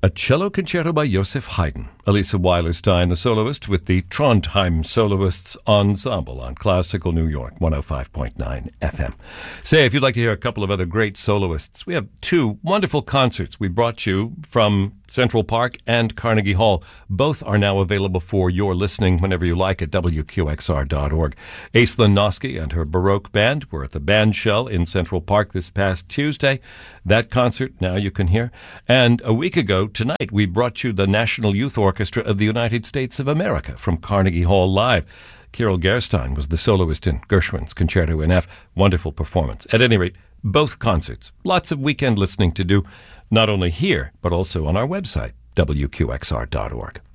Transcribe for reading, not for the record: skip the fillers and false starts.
A cello concerto by Joseph Haydn. Elisa Weilerstein, the soloist, with the Trondheim Soloists Ensemble on Classical New York, 105.9 FM. Say, if you'd like to hear a couple of other great soloists, we have two wonderful concerts we brought you from Central Park and Carnegie Hall. Both are now available for your listening whenever you like at WQXR.org. Aislinn Noski and her Baroque Band were at the Bandshell in Central Park this past Tuesday. That concert now you can hear. And a week ago tonight, we brought you the National Youth Orchestra of the United States of America from Carnegie Hall Live. Kirill Gerstein was the soloist in Gershwin's Concerto in F. Wonderful performance. At any rate, both concerts. Lots of weekend listening to do, not only here, but also on our website, WQXR.org.